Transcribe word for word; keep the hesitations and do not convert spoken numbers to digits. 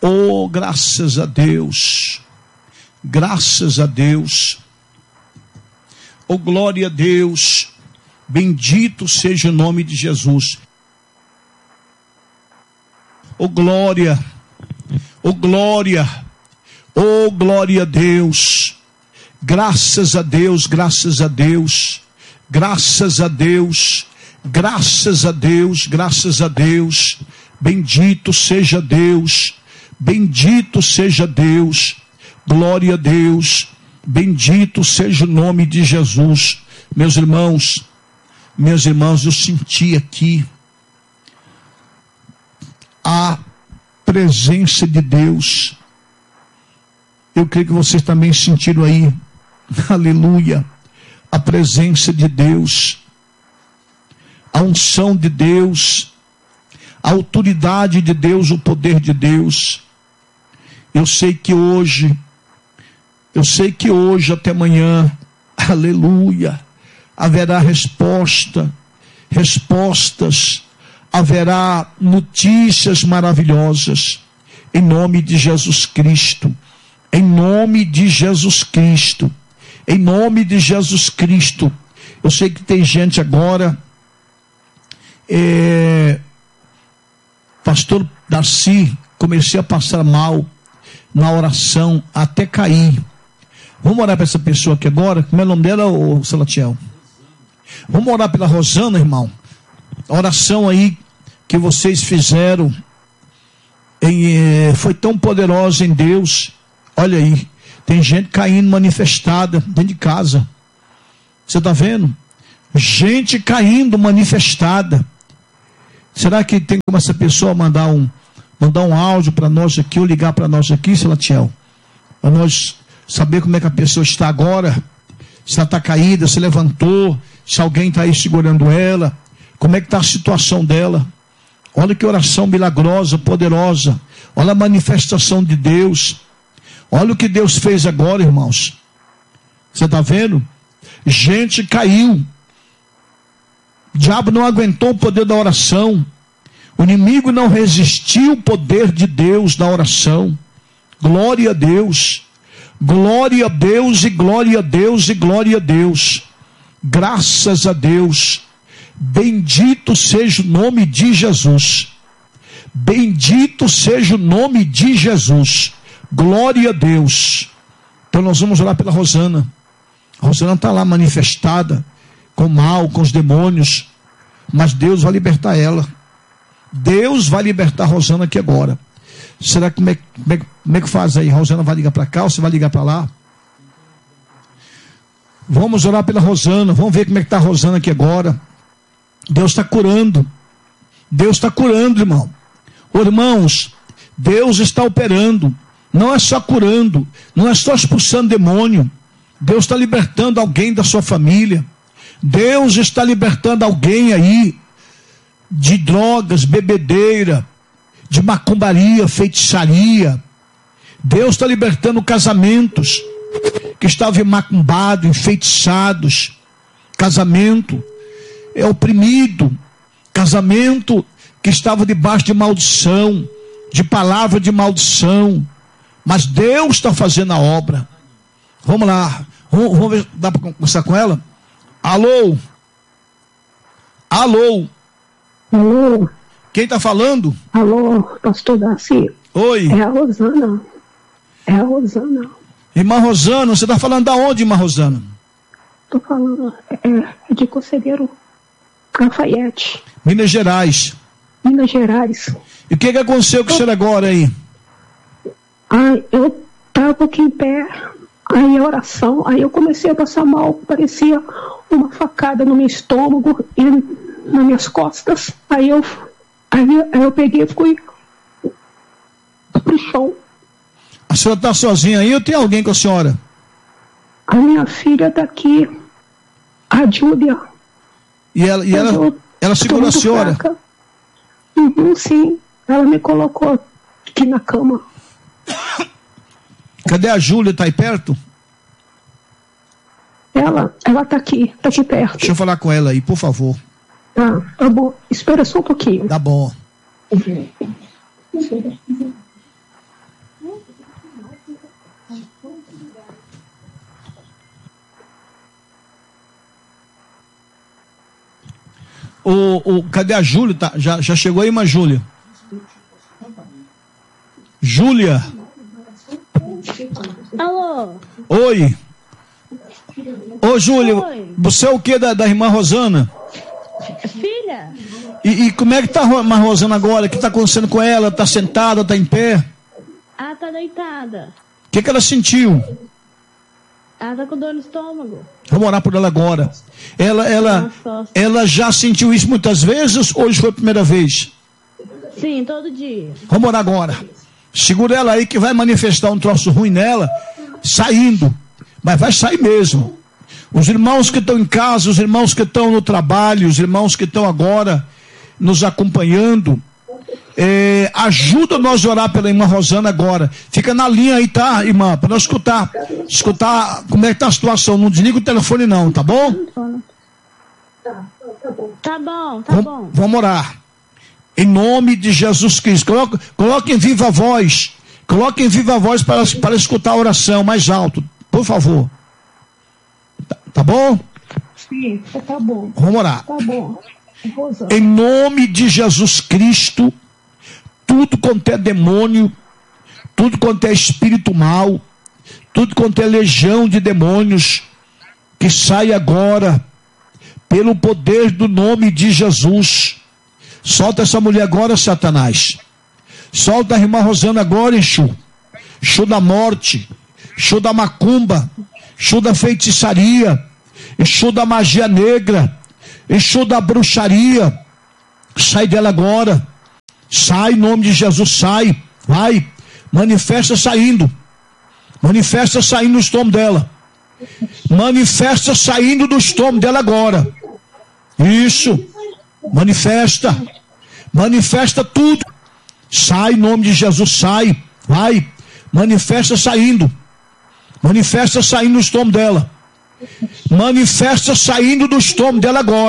Oh, graças a Deus. Graças a Deus. Oh, glória a Deus. Bendito seja o nome de Jesus. Oh, glória. Oh, glória. Oh, glória a Deus. Graças a Deus, graças a Deus. Graças a Deus. Graças a Deus, graças a Deus. Bendito seja Deus. Bendito seja Deus. Glória a Deus. Bendito seja o nome de Jesus. Meus irmãos, meus irmãos, eu senti aqui a presença de Deus. Eu creio que vocês também sentiram aí, aleluia, a presença de Deus, a unção de Deus, a autoridade de Deus, o poder de Deus. Eu sei que hoje, eu sei que hoje até amanhã, aleluia, haverá resposta, respostas, haverá notícias maravilhosas, em nome de Jesus Cristo, em nome de Jesus Cristo, em nome de Jesus Cristo. Eu sei que tem gente agora, é, pastor Darcy, comecei a passar mal na oração, até cair. Vamos orar para essa pessoa aqui agora. Como é o nome dela, ô Salatiel? Vamos orar pela Rosana, irmão. A oração aí que vocês fizeram em, foi tão poderosa em Deus. Olha aí, tem gente caindo manifestada dentro de casa. Você está vendo? Gente caindo manifestada. Será que tem como essa pessoa mandar um, mandar um áudio para nós aqui, ou ligar para nós aqui, Salatiel? Para nós saber como é que a pessoa está agora. Se ela está caída, se levantou, se alguém está aí segurando ela. Como é que está a situação dela? Olha que oração milagrosa, poderosa. Olha a manifestação de Deus. Olha o que Deus fez agora, irmãos. Você está vendo? Gente caiu. O diabo não aguentou o poder da oração. O inimigo não resistiu o poder de Deus da oração. Glória a Deus. Glória a Deus e glória a Deus e glória a Deus. Graças a Deus. Bendito seja o nome de Jesus. Bendito seja o nome de Jesus. Glória a Deus. Então nós vamos orar pela Rosana. A Rosana está lá manifestada com o mal, com os demônios, mas Deus vai libertar ela. Deus vai libertar a Rosana aqui agora. Será que como é, como é, como é que faz aí? A Rosana vai ligar para cá ou você vai ligar para lá? Vamos orar pela Rosana. Vamos ver como é que está a Rosana aqui agora. Deus está curando. Deus está curando, irmão. Ô, irmãos, Deus está operando. Não é só curando, não é só expulsando demônio. Deus está libertando alguém da sua família. Deus está libertando alguém aí de drogas, bebedeira, de macumbaria, feitiçaria. Deus está libertando casamentos que estavam macumbados, enfeitiçados. Casamento é oprimido. Casamento que estava debaixo de maldição, de palavra de maldição. Mas Deus está fazendo a obra. Vamos lá. Vamos, vamos ver, dá para conversar com ela? Alô? Alô? Alô? Quem está falando? Alô, pastor Darcy. Oi. É a Rosana. É a Rosana. Irmã Rosana, você está falando da onde, irmã Rosana? Estou falando é, é de Conselheiro Lafayette. Minas Gerais. Minas Gerais. E o que, que aconteceu com o senhor agora aí? Ah, eu estava aqui em pé, aí a oração, aí eu comecei a passar mal, parecia uma facada no meu estômago e nas minhas costas. Aí eu, aí, aí eu peguei e fui pro chão. A senhora está sozinha aí ou tem alguém com a senhora? A minha filha está aqui, a Júlia. E ela, e ela, eu, ela segurou a senhora? Uhum, sim, ela me colocou aqui na cama. Cadê a Júlia? Está aí perto? Ela, ela tá aqui, tá aqui perto. Deixa eu falar com ela aí, por favor. Tá, tá bom. Espera só um pouquinho. Tá bom. o, o, cadê a Júlia? Tá, já, já chegou aí, mas Júlia? Júlia? Alô? Oi. Ô, Júlia, você é o que da, da irmã Rosana? Filha? E, e como é que tá a irmã Rosana agora? O que tá acontecendo com ela? Tá sentada, tá em pé? Ela tá deitada. O que, que ela sentiu? Ela tá com dor no estômago. Vamos orar por ela agora. Ela, ela, ela já sentiu isso muitas vezes? Hoje foi a primeira vez? Sim, todo dia. Vamos orar agora. Segura ela aí que vai manifestar um troço ruim nela, saindo. Mas vai sair mesmo. Os irmãos que estão em casa, os irmãos que estão no trabalho, os irmãos que estão agora nos acompanhando, é, ajuda nós a orar pela irmã Rosana agora. Fica na linha aí, tá, irmã? Para nós escutar, escutar como é que está a situação. Não desliga o telefone não, tá bom? Tá bom, tá Vom, bom. Vamos orar. Em nome de Jesus Cristo. Coloque, coloque em viva voz. Coloque em viva voz para, para escutar a oração mais alto. Por favor. Tá, tá bom? Sim, tá bom. Vamos orar. Tá bom. Em nome de Jesus Cristo, tudo quanto é demônio, tudo quanto é espírito mau, tudo quanto é legião de demônios, que sai agora, pelo poder do nome de Jesus. Solta essa mulher agora, Satanás. Solta a irmã Rosana agora, Exu. Exu da morte, Exu da macumba, Exu da feitiçaria, Exu da magia negra, Exu da bruxaria. Sai dela agora. Sai em nome de Jesus, sai. Vai. Manifesta saindo. Manifesta saindo do estômago dela. Manifesta saindo do estômago dela agora. Isso. Manifesta. Manifesta tudo. Sai em nome de Jesus, sai. Vai. Manifesta saindo. Manifesta saindo do estômago dela. Manifesta saindo do estômago dela agora.